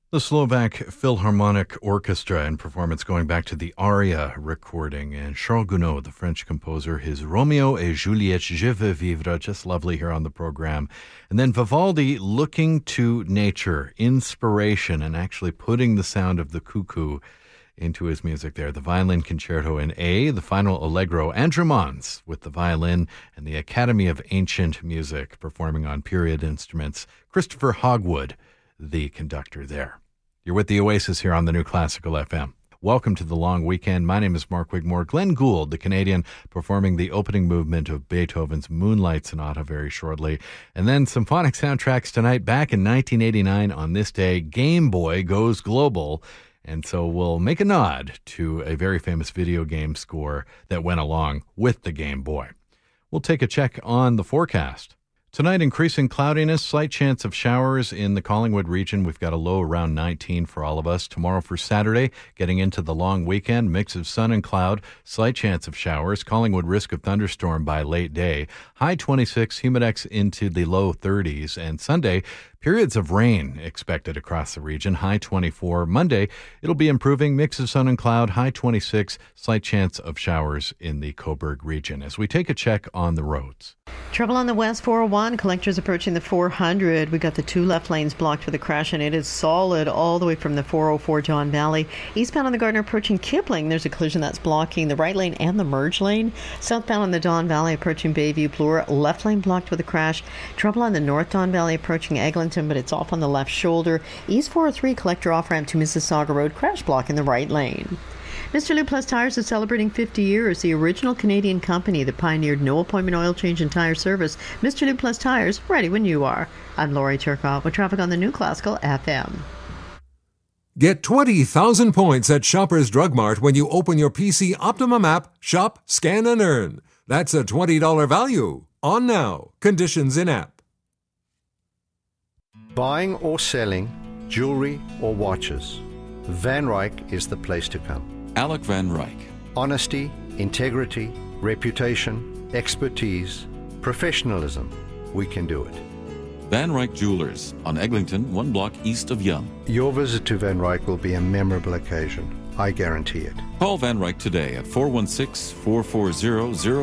The Slovak Philharmonic Orchestra in performance going back to the aria recording, and Charles Gounod, the French composer, his Romeo et Juliette, Je veux vivre, just lovely here on the program. And then Vivaldi looking to nature, inspiration, and actually putting the sound of the cuckoo into his music there. The Violin Concerto in A, the final Allegro, Andrew Mons with the violin, and the Academy of Ancient Music performing on period instruments. Christopher Hogwood, the conductor there. You're with the Oasis here on the New Classical FM. Welcome to the long weekend. My name is Mark Wigmore. Glenn Gould, the Canadian, performing the opening movement of Beethoven's Moonlight Sonata very shortly. And then symphonic soundtracks tonight. Back in 1989 on this day, Game Boy goes global. And so we'll make a nod to a very famous video game score that went along with the Game Boy. We'll take a check on the forecast. Tonight, increasing cloudiness, slight chance of showers in the Collingwood region. We've got a low around 19 for all of us. Tomorrow for Saturday, getting into the long weekend, mix of sun and cloud, slight chance of showers. Collingwood risk of thunderstorm by late day. High 26, humidex into the low 30s. And Sunday, periods of rain expected across the region, high 24. Monday, it'll be improving, mix of sun and cloud, high 26, slight chance of showers in the Cobourg region. As we take a check on the roads. Trouble on the West 401, collectors approaching the 400. We got the two left lanes blocked with a crash, and it is solid all the way from the 404 John Valley. Eastbound on the Gardner approaching Kipling, there's a collision that's blocking the right lane and the merge lane. Southbound on the Don Valley approaching Bayview Bloor, left lane blocked with a crash. Trouble on the North Don Valley approaching Eglinton, but it's off on the left shoulder. East 403 collector off ramp to Mississauga Road, crash block in the right lane. Mr. Lube Plus Tires is celebrating 50 years, the original Canadian company that pioneered no-appointment oil change and tire service. Mr. Lube Plus Tires, ready when you are. I'm Lori Turcotte with traffic on the New Classical FM. Get 20,000 points at Shoppers Drug Mart when you open your PC Optimum app, shop, scan, and earn. That's a $20 value. On now. Conditions in app. Buying or selling jewelry or watches, Van Ryck is the place to come. Alec Van Ryck. Honesty, integrity, reputation, expertise, professionalism. We can do it. Van Ryck Jewelers on Eglinton, 1 block east of Yonge. Your visit to Van Ryck will be a memorable occasion. I guarantee it. Call Van Ryck today at 416-440-08